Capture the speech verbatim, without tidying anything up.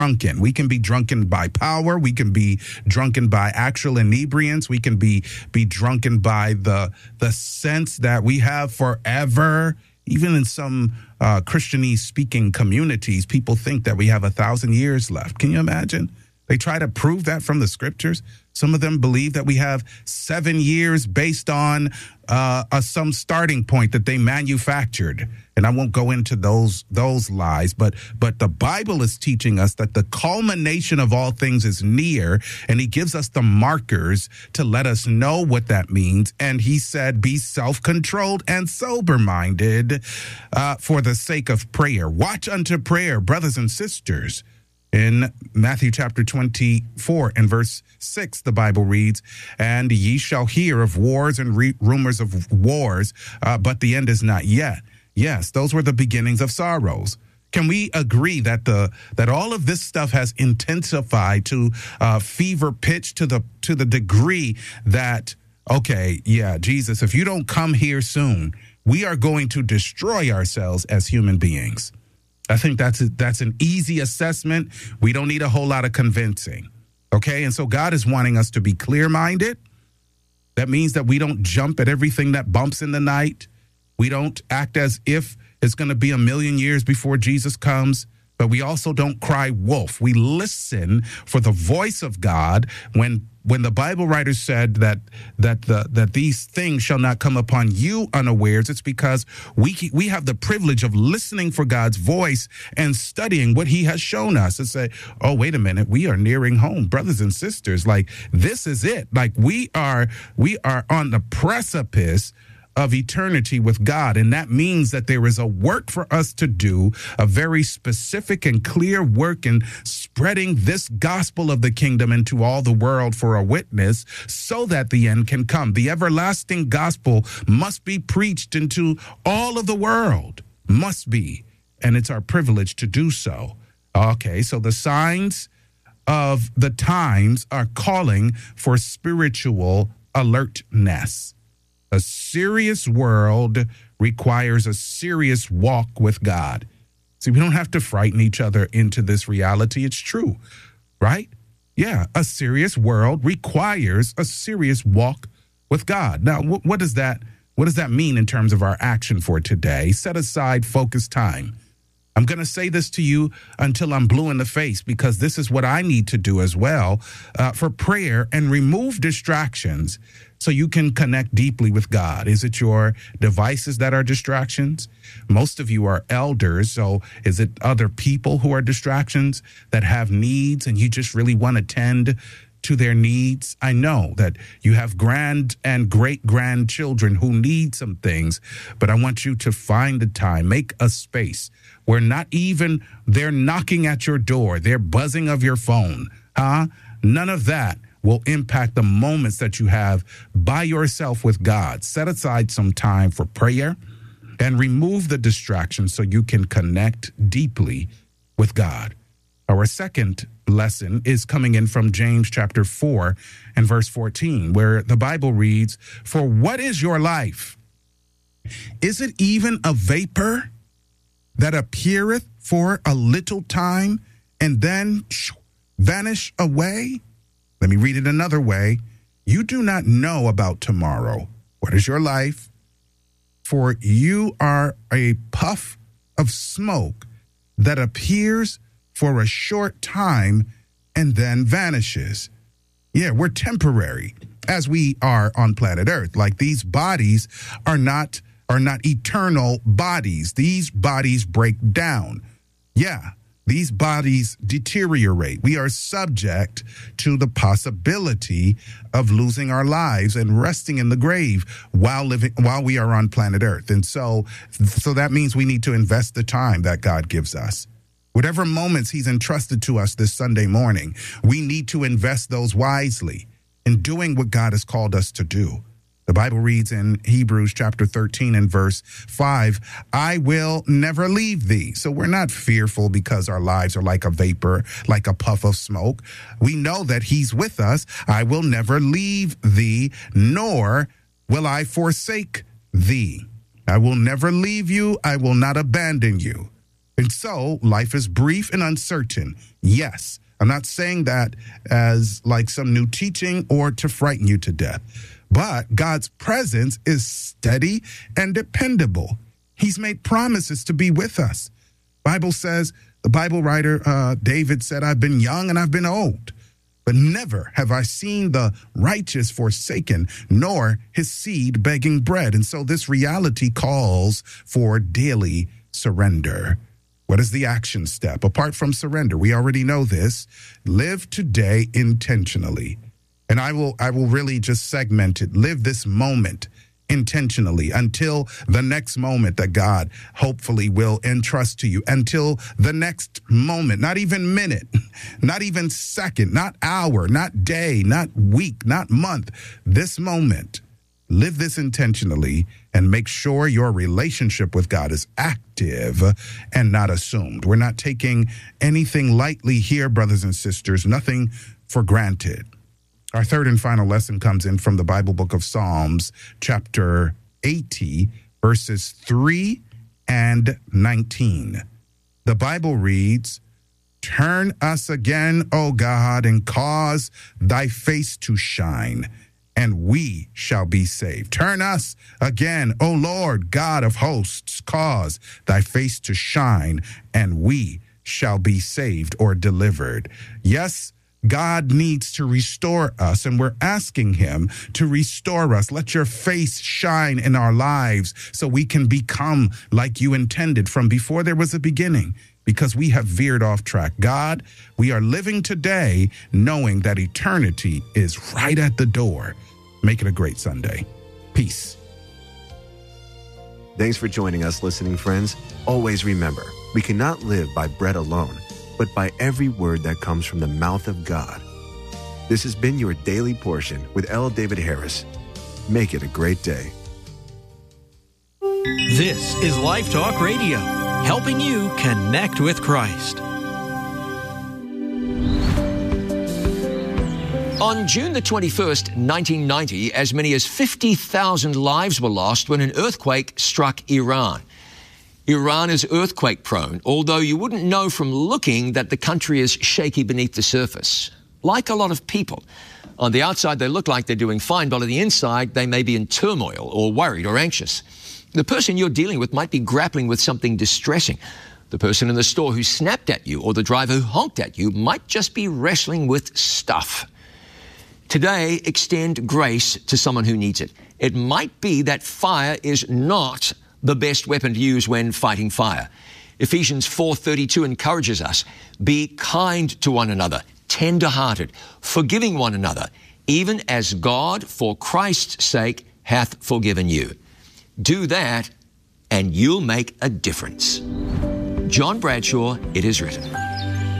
drunken. We can be drunken by power. We can be drunken by actual inebriants. We can be be drunken by the the sense that we have forever. Even in some uh, Christianese speaking communities, people think that we have a thousand years left. Can you imagine? They try to prove that from the scriptures. Some of them believe that we have seven years based on uh, a, some starting point that they manufactured. And I won't go into those those lies, but but the Bible is teaching us that the culmination of all things is near, and he gives us the markers to let us know what that means. And he said, be self-controlled and sober-minded uh, for the sake of prayer. Watch unto prayer, brothers and sisters. In Matthew chapter twenty-four and verse six, the Bible reads, and ye shall hear of wars and re- rumors of wars, uh, but the end is not yet. Yes, those were the beginnings of sorrows. Can we agree that the that all of this stuff has intensified to uh, fever pitch to the to the degree that, okay, yeah, Jesus, if you don't come here soon, we are going to destroy ourselves as human beings. I think that's a, that's an easy assessment. We don't need a whole lot of convincing. Okay, and so God is wanting us to be clear-minded. That means that we don't jump at everything that bumps in the night. We don't act as if it's going to be a million years before Jesus comes, but we also don't cry wolf. We listen for the voice of God. When when the Bible writers said that that the that these things shall not come upon you unawares, it's because we we have the privilege of listening for God's voice and studying what he has shown us and say, oh, wait a minute, we are nearing home, brothers and sisters. Like, this is it. Like, we are we are on the precipice of eternity with God. And that means that there is a work for us to do, a very specific and clear work in spreading this gospel of the kingdom into all the world for a witness so that the end can come. The everlasting gospel must be preached into all of the world, must be. And it's our privilege to do so. Okay, so the signs of the times are calling for spiritual alertness. A serious world requires a serious walk with God. See, we don't have to frighten each other into this reality. It's true, right? Yeah, a serious world requires a serious walk with God. Now, wh- what does that what does that mean in terms of our action for today? Set aside focused time. I'm going to say this to you until I'm blue in the face, because this is what I need to do as well uh, for prayer, and remove distractions so you can connect deeply with God. Is it your devices that are distractions? Most of you are elders, so is it other people who are distractions that have needs and you just really want to tend to their needs? I know that you have grand and great grandchildren who need some things, but I want you to find the time, make a space where not even they're knocking at your door, they're buzzing of your phone, huh? None of that will impact the moments that you have by yourself with God. Set aside some time for prayer and remove the distractions so you can connect deeply with God. Our second lesson is coming in from James chapter four and verse fourteen, where the Bible reads, "For what is your life? Is it even a vapor that appeareth for a little time and then vanish away?" Let me read it another way. "You do not know about tomorrow. What is your life? For you are a puff of smoke that appears for a short time and then vanishes." Yeah, we're temporary as we are on planet Earth. Like, these bodies are not are not eternal bodies. These bodies break down. Yeah, these bodies deteriorate. We are subject to the possibility of losing our lives and resting in the grave while living while we are on planet Earth. And so so that means we need to invest the time that God gives us. Whatever moments he's entrusted to us this Sunday morning, we need to invest those wisely in doing what God has called us to do. The Bible reads in Hebrews chapter thirteen and verse five, "I will never leave thee." So we're not fearful because our lives are like a vapor, like a puff of smoke. We know that he's with us. "I will never leave thee, nor will I forsake thee." I will never leave you. I will not abandon you. And so life is brief and uncertain. Yes, I'm not saying that as like some new teaching or to frighten you to death, but God's presence is steady and dependable. He's made promises to be with us. Bible says, the Bible writer uh, David said, I've been young and I've been old, but never have I seen the righteous forsaken, nor his seed begging bread. And so this reality calls for daily surrender. What is the action step? Apart from surrender, we already know this. Live today intentionally. And I will I will really just segment it. Live this moment intentionally until the next moment that God hopefully will entrust to you, until the next moment, not even minute, not even second, not hour, not day, not week, not month, this moment. Live this intentionally and make sure your relationship with God is active and not assumed. We're not taking anything lightly here, brothers and sisters, nothing for granted. Our third and final lesson comes in from the Bible book of Psalms, chapter eighty, verses three and nineteen. The Bible reads, "Turn us again, O God, and cause thy face to shine, and we shall be saved. Turn us again, O Lord, God of hosts, cause thy face to shine, and we shall be saved," or delivered. Yes, God needs to restore us, and we're asking him to restore us. Let your face shine in our lives so we can become like you intended from before there was a beginning, because we have veered off track. God, we are living today knowing that eternity is right at the door. Make it a great Sunday. Peace. Thanks for joining us, listening friends. Always remember, we cannot live by bread alone, but by every word that comes from the mouth of God. This has been your Daily Portion with L. David Harris. Make it a great day. This is Life Talk Radio, helping you connect with Christ. On June the twenty-first, nineteen ninety, as many as fifty thousand lives were lost when an earthquake struck Iran. Iran is earthquake-prone, although you wouldn't know from looking that the country is shaky beneath the surface. Like a lot of people. On the outside, they look like they're doing fine, but on the inside, they may be in turmoil or worried or anxious. The person you're dealing with might be grappling with something distressing. The person in the store who snapped at you or the driver who honked at you might just be wrestling with stuff. Today, extend grace to someone who needs it. It might be that fire is not the best weapon to use when fighting fire. Ephesians four thirty-two encourages us, be kind to one another, tender-hearted, forgiving one another, even as God, for Christ's sake, hath forgiven you. Do that, and you'll make a difference. John Bradshaw, It Is Written.